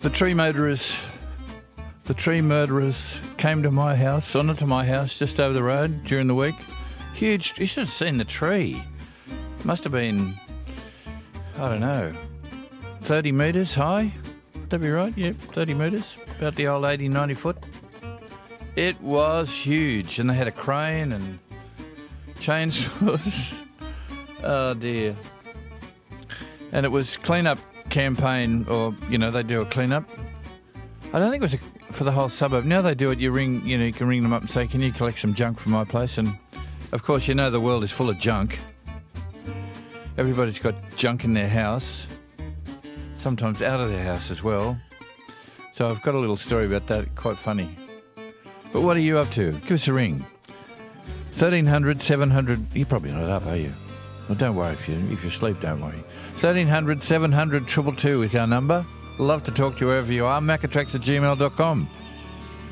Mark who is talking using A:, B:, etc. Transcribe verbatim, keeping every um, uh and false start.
A: The tree murderers, the tree murderers came to my house, onto my house just over the road during the week. Huge, you should have seen the tree. Must have been, I don't know, thirty metres high. Would that be right? Yep, thirty metres, about the old eighty, ninety foot. It was huge, and they had a crane and chainsaws. Oh dear. And it was clean-up campaign, or, you know, they do a clean-up. I don't think it was a, for the whole suburb. Now they do it, you ring, you know, you can ring them up and say, can you collect some junk from my place? And, of course, you know the world is full of junk. Everybody's got junk in their house, sometimes out of their house as well. So I've got a little story about that, quite funny. But what are you up to? Give us a ring. thirteen hundred, seven hundred, you're probably not up, are you? Well, don't worry if you if you sleep, don't worry. thirteen hundred, seven hundred, two two two is our number. Love to talk to you wherever you are. Macatrax at gmail dot com.